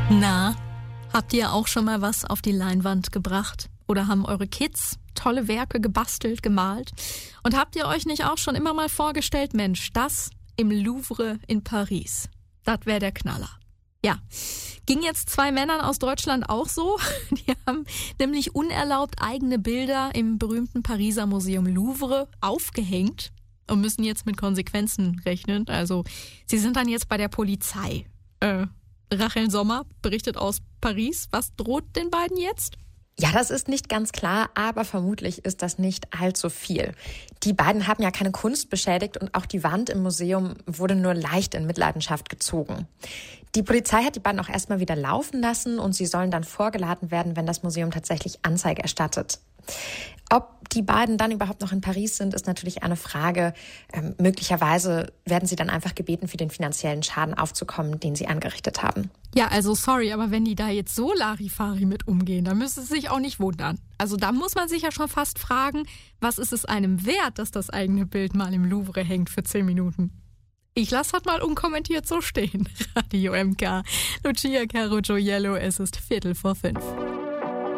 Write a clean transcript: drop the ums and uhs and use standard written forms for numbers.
Na, habt ihr auch schon mal was auf die Leinwand gebracht? Oder haben eure Kids tolle Werke gebastelt, gemalt? Und habt ihr euch nicht auch schon immer mal vorgestellt, Mensch, das im Louvre in Paris, das wäre der Knaller. Ja, ging jetzt 2 Männern aus Deutschland auch so. Die haben nämlich unerlaubt eigene Bilder im berühmten Pariser Museum Louvre aufgehängt und müssen jetzt mit Konsequenzen rechnen. Also sie sind dann jetzt bei der Polizei. Rachel Sommer berichtet aus Paris. Was droht den beiden jetzt? Ja, das ist nicht ganz klar, aber vermutlich ist das nicht allzu viel. Die beiden haben ja keine Kunst beschädigt und auch die Wand im Museum wurde nur leicht in Mitleidenschaft gezogen. Die Polizei hat die beiden auch erstmal wieder laufen lassen und sie sollen dann vorgeladen werden, wenn das Museum tatsächlich Anzeige erstattet. Ob die beiden dann überhaupt noch in Paris sind, ist natürlich eine Frage. Möglicherweise werden sie dann einfach gebeten, für den finanziellen Schaden aufzukommen, den sie angerichtet haben. Ja, also sorry, aber wenn die da jetzt so Larifari mit umgehen, dann müsste es sich auch nicht wundern. Also da muss man sich ja schon fast fragen, was ist es einem wert, dass das eigene Bild mal im Louvre hängt für 10 Minuten? Ich lasse das mal unkommentiert so stehen. Radio MK, Lucia Caro Gioiello, es ist 4:45.